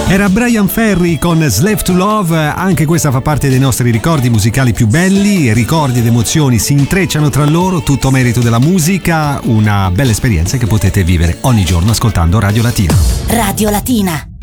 Era Brian Ferry con Slave to Love, anche questa fa parte dei nostri ricordi musicali più belli, ricordi ed emozioni si intrecciano tra loro, tutto merito della musica, una bella esperienza che potete vivere ogni giorno ascoltando Radio Latina. Radio Latina.